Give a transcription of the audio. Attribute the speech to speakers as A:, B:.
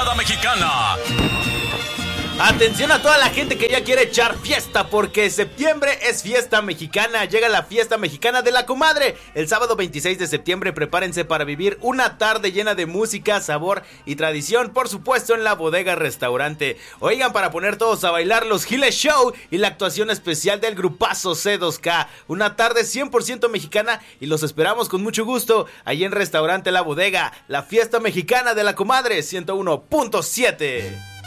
A: Enchilada Mexicana.
B: Atención a toda la gente que ya quiere echar fiesta, porque septiembre es fiesta mexicana. Llega la fiesta mexicana de la comadre. El sábado 26 de septiembre prepárense para vivir una tarde llena de música, sabor y tradición, por supuesto en la Bodega Restaurante. Oigan, para poner todos a bailar los Giles Show y la actuación especial del grupazo C2K. Una tarde 100% mexicana y los esperamos con mucho gusto ahí en Restaurante La Bodega, la fiesta mexicana de la comadre 101.7.